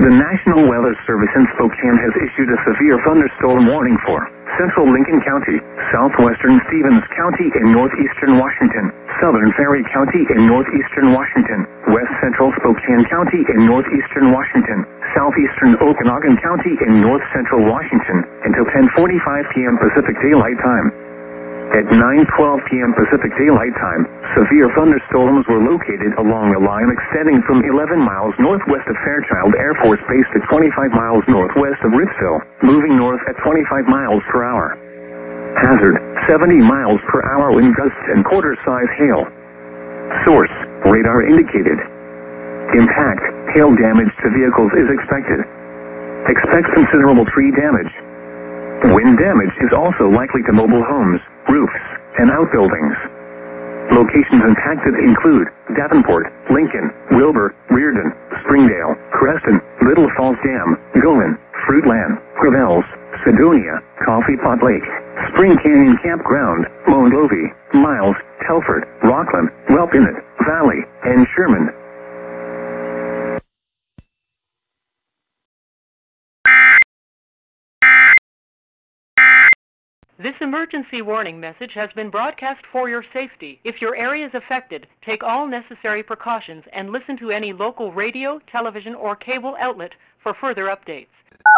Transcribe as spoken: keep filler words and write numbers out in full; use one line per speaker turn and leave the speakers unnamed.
The National Weather Service in Spokane has issued a severe thunderstorm warning for central Lincoln County, southwestern Stevens County in northeastern Washington, southern Ferry County in northeastern Washington, west central Spokane County in northeastern Washington, southeastern Okanogan County in north central Washington, until ten forty-five p.m. Pacific Daylight Time. At nine twelve p.m. Pacific Daylight Time, severe thunderstorms were located along a line extending from eleven miles northwest of Fairchild Air Force Base to twenty-five miles northwest of Ritzville, moving north at twenty-five miles per hour. Hazard, seventy miles per hour wind gusts and quarter-size hail. Source, radar indicated. Impact, hail damage to vehicles is expected. Expect considerable tree damage. Wind damage is also likely to mobile homes, roofs, and outbuildings. Locations impacted include Davenport, Lincoln, Wilbur, Reardon, Springdale, Creston, Little Falls Dam, Golan, Fruitland, Gravels, Sedonia, Coffee Pot Lake, Spring Canyon Campground, Mongovie, Miles, Telford, Rockland, Wellpinit, Valley, and Sherman.
This emergency warning message has been broadcast for your safety. If your area is affected, take all necessary precautions and listen to any local radio, television, or cable outlet for further updates.